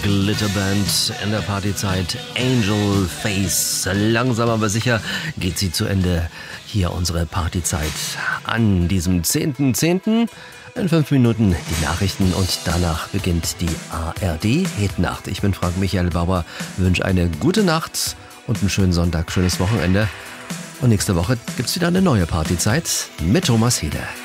Glitterband in der Partyzeit. Angel Face. Langsam aber sicher geht sie zu Ende. Hier unsere Partyzeit an diesem 10.10. In 5 Minuten die Nachrichten und danach beginnt die ARD-Hitnacht. Ich bin Frank Michael Bauer, wünsche eine gute Nacht und einen schönen Sonntag, schönes Wochenende. Und nächste Woche gibt's wieder eine neue Partyzeit mit Thomas Heder.